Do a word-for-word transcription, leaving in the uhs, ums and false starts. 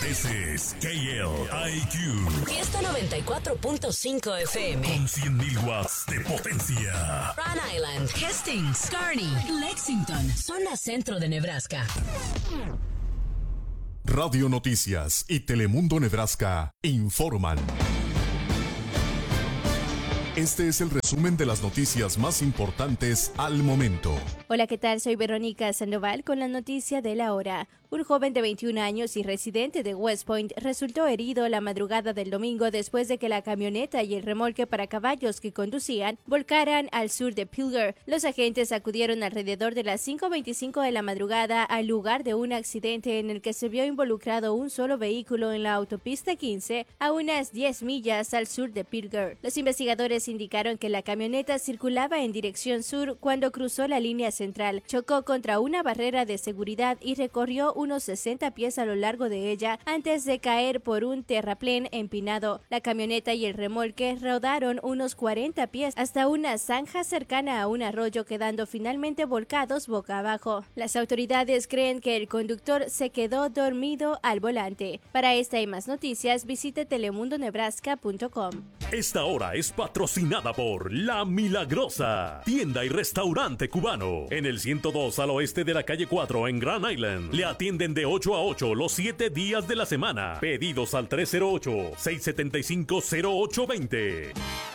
Ese es K L I Q. Fiesta noventa y cuatro punto cinco F M. Con cien mil watts de potencia. Rhode Island, Hastings, Kearney, Lexington, zona centro de Nebraska. Radio Noticias y Telemundo Nebraska informan. Este es el resumen de las noticias más importantes al momento. Hola, ¿qué tal? Soy Verónica Sandoval con la noticia de la hora. Un joven de veintiún años y residente de West Point resultó herido la madrugada del domingo después de que la camioneta y el remolque para caballos que conducían volcaran al sur de Pilger. Los agentes acudieron alrededor de las cinco veinticinco de la madrugada al lugar de un accidente en el que se vio involucrado un solo vehículo en la autopista quince a unas diez millas al sur de Pilger. Los investigadores indicaron que la camioneta circulaba en dirección sur cuando cruzó la línea central, chocó contra una barrera de seguridad y recorrió unos sesenta pies a lo largo de ella antes de caer por un terraplén empinado. La camioneta y el remolque rodaron unos cuarenta pies hasta una zanja cercana a un arroyo, quedando finalmente volcados boca abajo. Las autoridades creen que el conductor se quedó dormido al volante. Para esta y más noticias, visite telemundo nebraska punto com. Esta hora es patrocinada por La Milagrosa, tienda y restaurante cubano, en el ciento dos al oeste de la calle cuatro en Grand Island. Le atienden de ocho a ocho los siete días de la semana. Pedidos al tres cero ocho, seis siete cinco, cero ocho dos cero.